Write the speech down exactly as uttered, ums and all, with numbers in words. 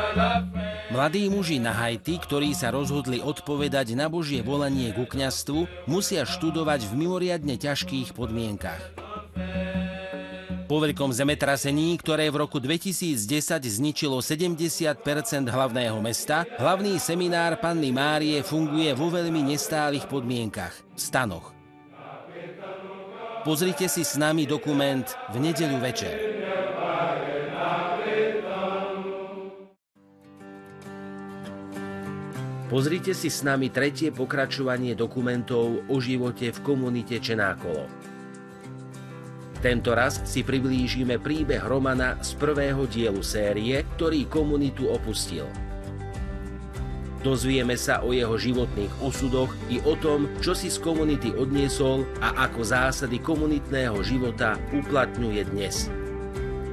Mladí muži na Haiti, ktorí sa rozhodli odpovedať na Božie volanie ku kňazstvu, musia študovať v mimoriadne ťažkých podmienkach. Po veľkom zemetrasení, ktoré v roku dvetisícdesať zničilo sedemdesiat percent hlavného mesta, hlavný seminár Panny Márie funguje vo veľmi nestálych podmienkach, v stanoch. Pozrite si s nami dokument V nedeľu večer. Pozrite si s nami tretie pokračovanie dokumentov o živote v komunite Čenákolo. Tento raz si priblížime príbeh Romana z prvého dielu série, ktorý komunitu opustil. Dozvieme sa o jeho životných osudoch i o tom, čo si z komunity odniesol a ako zásady komunitného života uplatňuje dnes.